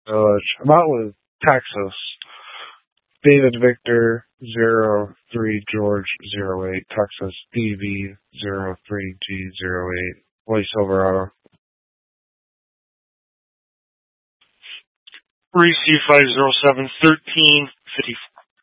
I'm out with Texas. David Victor 03 George 08 Texas DV 03G08 Voice Silverado. 3C507 1354.